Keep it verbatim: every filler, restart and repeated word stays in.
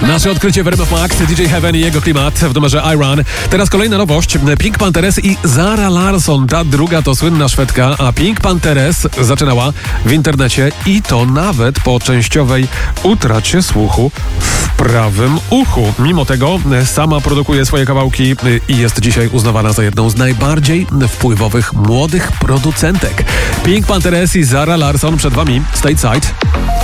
Nasze odkrycie w R M F Max, D J Heaven i jego klimat w numerze I Run. Teraz kolejna nowość. Pink Panthers i Zara Larsson. Ta druga to słynna Szwedka, a Pink Panthers zaczynała w internecie i to nawet po częściowej utracie słuchu w prawym uchu. Mimo tego sama produkuje swoje kawałki i jest dzisiaj uznawana za jedną z najbardziej wpływowych młodych producentek. Pink Panthers i Zara Larsson przed wami. Stateside.